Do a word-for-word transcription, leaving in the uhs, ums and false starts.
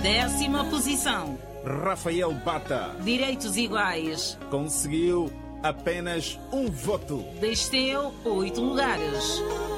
Décima posição. Rafael Bata. Direitos iguais. Conseguiu apenas um voto. Desceu oito lugares.